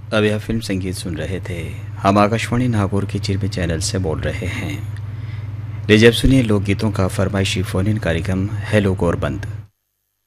अब यह फिल्म संगीत सुन रहे थे। हम आकाशवाणी नागौर के चिरबे चैनल से बोल रहे हैं। लीजिए अब सुनिए लोकगीतों का फरमाइशी फोन इन कार्यक्रम हेलो गौरबंद।